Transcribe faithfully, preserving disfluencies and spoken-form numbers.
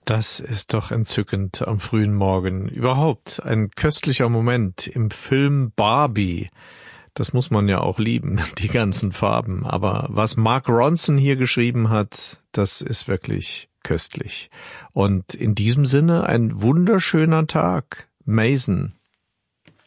Das ist doch entzückend am frühen Morgen. Überhaupt ein köstlicher Moment im Film Barbie. Das muss man ja auch lieben, die ganzen Farben. Aber was Mark Ronson hier geschrieben hat, das ist wirklich köstlich. Und in diesem Sinne ein wunderschöner Tag. Mason.